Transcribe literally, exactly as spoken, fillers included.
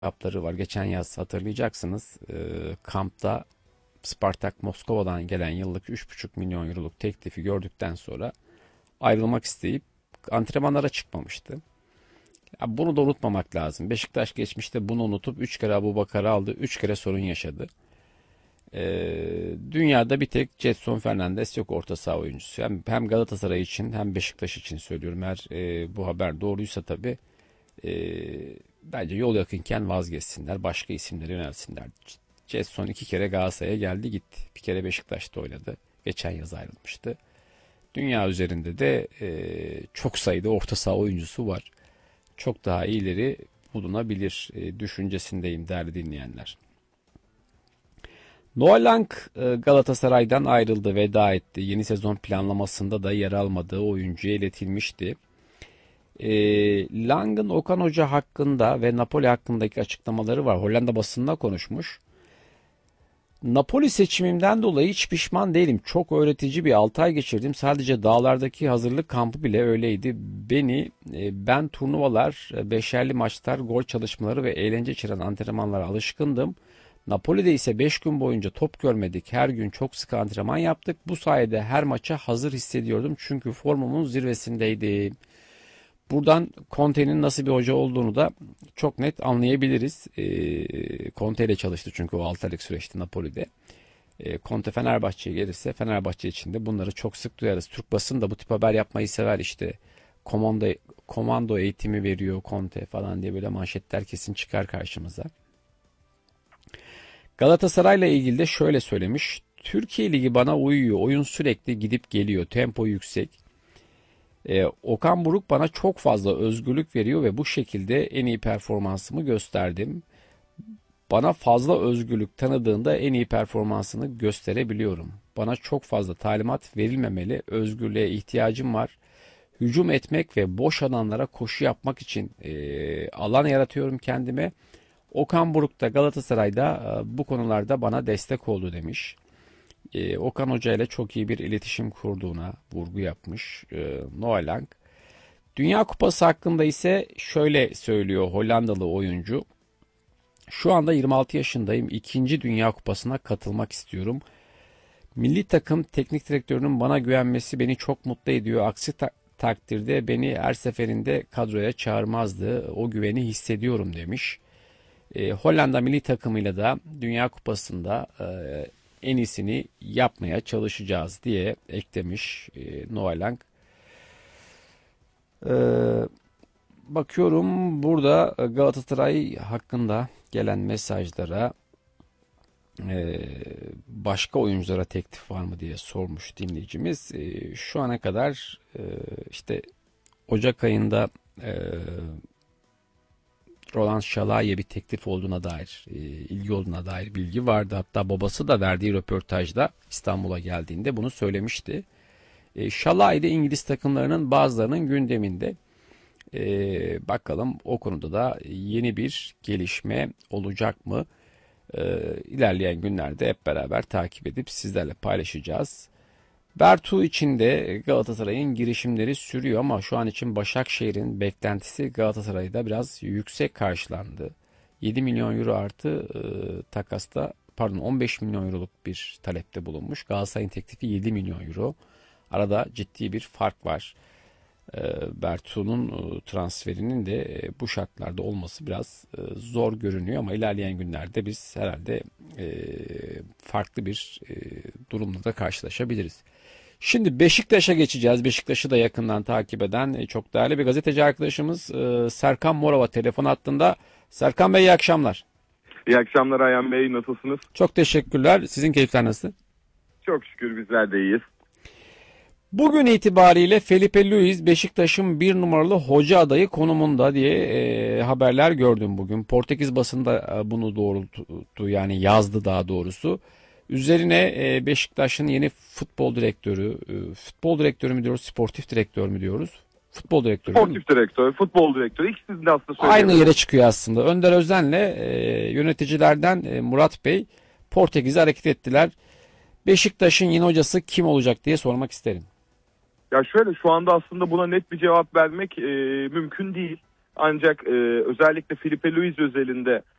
Kapları var. Geçen yaz hatırlayacaksınız. E, kampta Spartak Moskova'dan gelen yıllık üç buçuk milyon euroluk teklifi gördükten sonra ayrılmak isteyip antrenmanlara çıkmamıştı. Ya bunu da unutmamak lazım. Beşiktaş geçmişte bunu unutup üç kere Abubakar'ı aldı. üç kere sorun yaşadı. E, dünyada bir tek Gedson Fernandes yok, orta saha oyuncusu. Hem, hem Galatasaray için hem Beşiktaş için söylüyorum. Eğer e, bu haber doğruysa tabii e, bence yol yakınken vazgeçsinler. Başka isimlere yönelsinler. Gedson iki kere Galatasaray'a geldi gitti. Bir kere Beşiktaş'ta oynadı. Geçen yaz ayrılmıştı. Dünya üzerinde de e, çok sayıda orta saha oyuncusu var. Çok daha iyileri bulunabilir e, düşüncesindeyim değerli dinleyenler. Noah Lang e, Galatasaray'dan ayrıldı, veda etti. Yeni sezon planlamasında da yer almadığı oyuncuya iletilmişti. E, Lang'ın Okan Hoca hakkında ve Napoli hakkındaki açıklamaları var. Hollanda basınına konuşmuş. Napoli seçimimden dolayı hiç pişman değilim. Çok öğretici bir altı ay geçirdim. Sadece dağlardaki hazırlık kampı bile öyleydi. Beni, e, ben turnuvalar, e, beşerli maçlar, gol çalışmaları ve eğlence içeren antrenmanlara alışkındım. Napoli'de ise beş gün boyunca top görmedik. Her gün çok sıkı antrenman yaptık. Bu sayede her maça hazır hissediyordum. Çünkü formumun zirvesindeydim. Buradan Conte'nin nasıl bir hoca olduğunu da çok net anlayabiliriz. E, Conte ile çalıştı çünkü o altı aylık süreçte Napoli'de. E, Conte Fenerbahçe'ye gelirse Fenerbahçe için de bunları çok sık duyarız. Türk basını da bu tip haber yapmayı sever işte. Komando, komando eğitimi veriyor Conte falan diye böyle manşetler kesin çıkar karşımıza. Galatasaray'la ilgili de şöyle söylemiş. Türkiye Ligi bana uyuyor. Oyun sürekli gidip geliyor. Tempo yüksek. Ee, Okan Buruk bana çok fazla özgürlük veriyor ve bu şekilde en iyi performansımı gösterdim. Bana fazla özgürlük tanıdığında en iyi performansını gösterebiliyorum. Bana çok fazla talimat verilmemeli. Özgürlüğe ihtiyacım var. Hücum etmek ve boş alanlara koşu yapmak için e, alan yaratıyorum kendime. Okan Buruk da Galatasaray'da e, bu konularda bana destek oldu demiş. E, Okan Hoca ile çok iyi bir iletişim kurduğuna vurgu yapmış e, Noah Lang. Dünya Kupası hakkında ise şöyle söylüyor Hollandalı oyuncu. Şu anda yirmi altı yaşındayım. İkinci Dünya Kupası'na katılmak istiyorum. Milli takım teknik direktörünün bana güvenmesi beni çok mutlu ediyor. Aksi ta- takdirde beni her seferinde kadroya çağırmazdı. O güveni hissediyorum demiş. E, Hollanda milli takımıyla da Dünya Kupası'nda e, en iyisini yapmaya çalışacağız diye eklemiş e, Noah Lang. E, bakıyorum burada Galatasaray hakkında gelen mesajlara, e, başka oyunculara teklif var mı diye sormuş dinleyicimiz. E, şu ana kadar e, işte Ocak ayında e, Roland Şalai'ye bir teklif olduğuna dair, e, ilgi olduğuna dair bilgi vardı. Hatta babası da verdiği röportajda İstanbul'a geldiğinde bunu söylemişti. E, Şalai de İngiliz takımlarının bazılarının gündeminde. E, bakalım o konuda da yeni bir gelişme olacak mı? E, ilerleyen günlerde hep beraber takip edip sizlerle paylaşacağız. Bertu için de Galatasaray'ın girişimleri sürüyor ama şu an için Başakşehir'in beklentisi Galatasaray'da biraz yüksek karşılandı. yedi milyon euro artı e, takasta, pardon on beş milyon euroluk bir talepte bulunmuş. Galatasaray'ın teklifi yedi milyon euro. Arada ciddi bir fark var. E, Bertu'nun e, transferinin de e, bu şartlarda olması biraz e, zor görünüyor ama ilerleyen günlerde biz herhalde e, farklı bir e, durumla da karşılaşabiliriz. Şimdi Beşiktaş'a geçeceğiz. Beşiktaş'ı da yakından takip eden e, çok değerli bir gazeteci arkadaşımız e, Serkan Morava telefon hattında. Serkan Bey iyi akşamlar. İyi akşamlar Ayhan Bey, nasılsınız? Çok teşekkürler. Sizin keyifler nasıl? Çok şükür bizler de iyiyiz. Bugün itibariyle Felipe Luis Beşiktaş'ın bir numaralı hoca adayı konumunda diye e, haberler gördüm bugün. Portekiz basında e, bunu doğrulttu, yani yazdı daha doğrusu. Üzerine e, Beşiktaş'ın yeni futbol direktörü, e, futbol direktörü mü diyoruz, sportif direktör mü diyoruz? Futbol direktörü. Sportif direktör, futbol direktörü, ikisini de aslında söyleyelim. Aynı yere çıkıyor aslında. Önder Özen'le e, yöneticilerden e, Murat Bey Portekiz'e hareket ettiler. Beşiktaş'ın yeni hocası kim olacak diye sormak isterim. Ya şöyle, şu anda aslında buna net bir cevap vermek e, mümkün değil. Ancak e, özellikle Filipe Luis özelinde